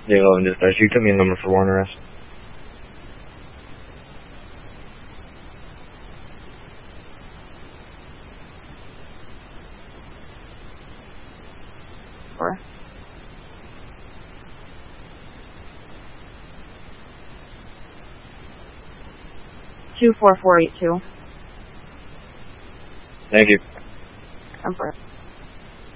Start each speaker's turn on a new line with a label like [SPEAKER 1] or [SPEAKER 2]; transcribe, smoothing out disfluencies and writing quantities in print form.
[SPEAKER 1] Yeah, 11 dispatch. You took me a number for warrant arrest.
[SPEAKER 2] Or 24482.
[SPEAKER 1] Thank you.
[SPEAKER 2] Emperor.